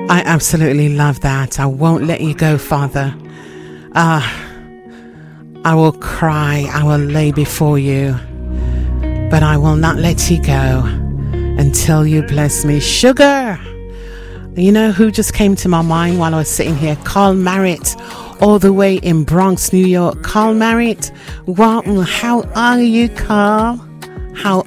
I absolutely love that. I won't let you go, Father. I will cry, I will lay before you, but I will not let you go until you bless me. Sugar! You know who just came to my mind while I was sitting here? Carl Marriott, all the way in Bronx, New York. Carl Marriott, how are you, Carl? How